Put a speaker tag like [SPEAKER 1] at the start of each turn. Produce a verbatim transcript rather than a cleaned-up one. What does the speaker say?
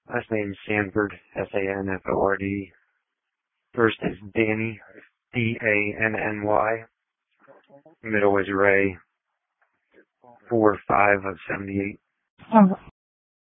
[SPEAKER 1] Last name Sanford, S A N F O R D. First is Danny, D A N N Y. Middle is Ray, four five of seventy-eight.
[SPEAKER 2] Oh.